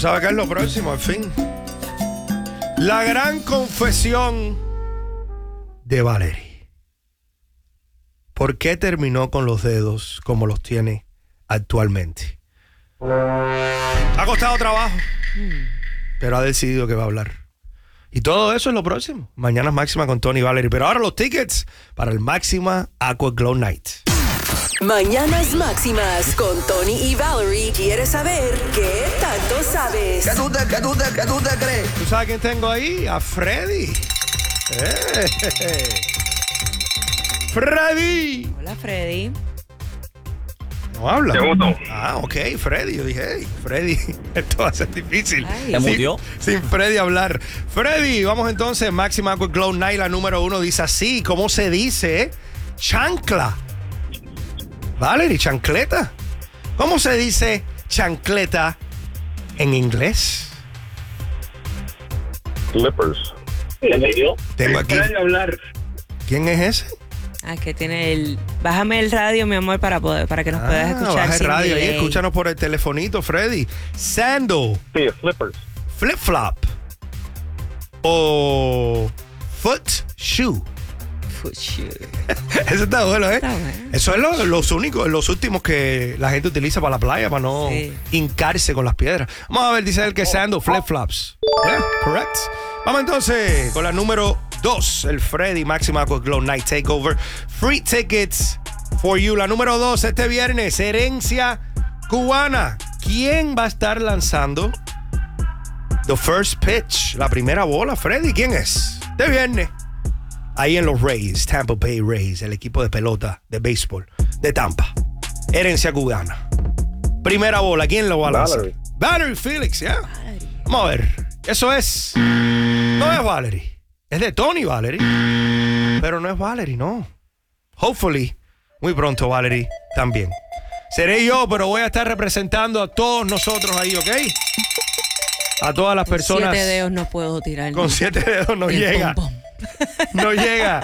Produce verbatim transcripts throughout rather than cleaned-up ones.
sabes que es lo próximo, al fin. La gran confesión de Valerie. ¿Por qué terminó con los dedos como los tiene actualmente? Ha costado trabajo, pero ha decidido que va a hablar. Y todo eso es lo próximo. Mañana es Máxima con Tony y Valerie. Pero ahora los tickets para el Máxima Aqua Glow Night. Mañanas Máximas con Tony y Valerie. ¿Quieres saber qué tanto sabes? ¿Qué tú te, qué tú te, qué tú te crees? ¿Tú sabes quién tengo ahí? A Freddy. ¡Eh! ¡Freddy! Hola, Freddy. No habla. Segundo. Ah, ok, Freddy. Yo dije, hey, Freddy, esto va a ser difícil. Ay. ¿Te Sin- mutió? Sin Freddy hablar. Freddy, vamos entonces. Máxima Aqua Glow Night, la número uno, dice así. ¿Cómo se dice? Chancla. Valerie, chancleta. ¿Cómo se dice chancleta en inglés? Slippers. Tengo aquí. hablar. ¿Quién es ese? Ah, que tiene el... Bájame el radio, mi amor, para poder, para que nos puedas escuchar baja el sin radio ahí, delay. escúchanos por el telefonito, Freddy. Sandal, Sí, slippers. flip flop o foot shoe. Foot shoe. Eso está bueno, ¿eh? Está bueno. Eso es lo- los únicos, los últimos que la gente utiliza para la playa, para no Sí. hincarse con las piedras. Vamos a ver, dice él que sandal, flip flops. Yeah, correct. Vamos entonces con la número dos, el Freddy Máxima Aqua Glow Night Takeover. Free tickets for you. La número dos, este viernes, herencia cubana. ¿Quién va a estar lanzando the first pitch? La primera bola, Freddy. ¿Quién es? Este viernes. Ahí en los Rays, Tampa Bay Rays, el equipo de pelota de béisbol de Tampa. Herencia cubana. Primera bola, ¿quién lo va a lanzar? Valerie. Valerie Felix, ¿ya? Vamos a ver. Eso es. No es Valerie. Es de Tony Valerie. Pero no es Valerie, no. Hopefully, muy pronto Valerie también. Seré yo, pero voy a estar representando a todos nosotros ahí, ¿ok? A todas las personas. Siete dedos no puedo tirar. Con siete dedos no El llega. pom, pom. No llega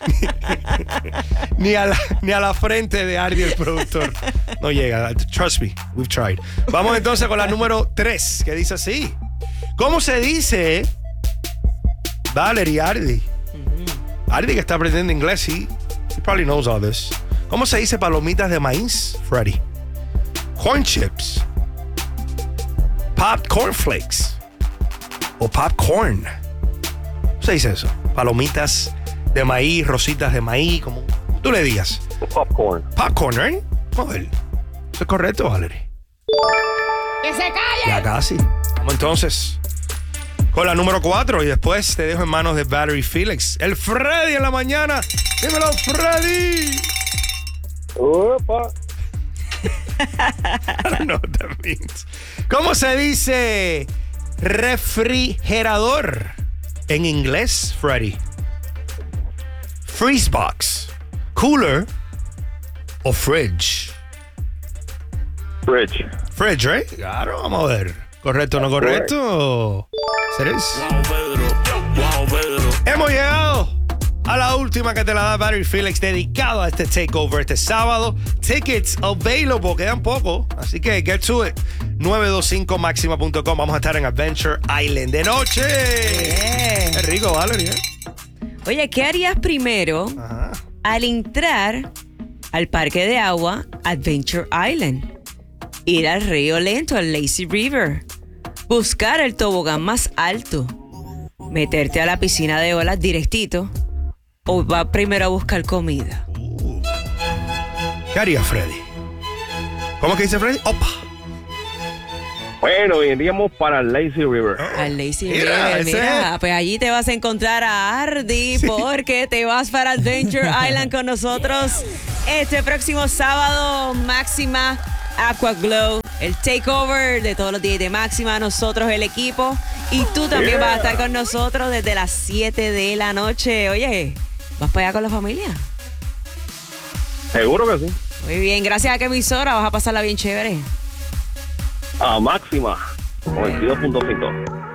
ni, a la, ni a la frente de Ardy, el productor. No llega. Trust me, we've tried. Vamos entonces con la número tres, que dice así. ¿Cómo se dice Valerie Ardy? Ardy, que está aprendiendo inglés, he, he probably knows all this. ¿Cómo se dice palomitas de maíz, Freddy? Corn chips. Popped cornflakes. O popcorn. ¿Cómo se dice eso? Palomitas de maíz, rositas de maíz, como tú le digas. Popcorn. Popcorn, ¿eh? Vamos a ver. ¿Eso es correcto, Valerie? ¡Que se calle! Ya casi. Vamos entonces con la número cuatro y después te dejo en manos de Valerie Felix. El Freddy en la mañana. Dímelo, Freddy. Opa. I don't know what that means. ¿Cómo se dice refrigerador en inglés, Freddy? Freeze box, cooler o fridge? Fridge. Fridge, right? Claro, vamos a ver. ¿Correcto o no correcto? ¿Seres? Hemos llegado a la última que te la da Valerie Felix, dedicado a este takeover este sábado. Tickets available, quedan poco, así que get to it. nueve dos cinco máxima punto com. Vamos a estar en Adventure Island de noche. Yeah. Qué rico, Valerie, ¿eh? Oye, ¿qué harías primero Ajá. al entrar al parque de agua Adventure Island? Ir al río lento, al Lazy River. Buscar el tobogán más alto. Meterte a la piscina de olas directito. ¿O va primero a buscar comida? ¿Qué haría Freddy? ¿Cómo que dice Freddy? Opa. Bueno, iríamos para el Lazy River. Al Lazy Mira, River, ese mira. es. Pues allí te vas a encontrar a Ardy porque te vas para Adventure Island con nosotros este próximo sábado. Máxima Aqua Glow, el takeover de todos los días de Máxima, nosotros el equipo. Y tú también vas a estar con nosotros desde las siete de la noche. Oye, ¿vas para allá con la familia? Seguro que sí. Muy bien, gracias a qué emisora, vas a pasarla bien chévere. A Máxima. noventa y dos punto cinco.